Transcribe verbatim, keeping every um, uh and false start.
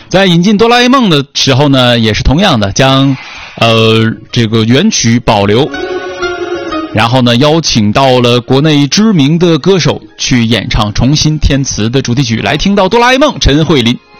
在引进哆啦 A 梦的时候呢，也是同样的，将呃这个原曲保留，然后呢邀请到了国内知名的歌手去演唱重新填词的主题曲，来听到哆啦 A 梦陈慧琳。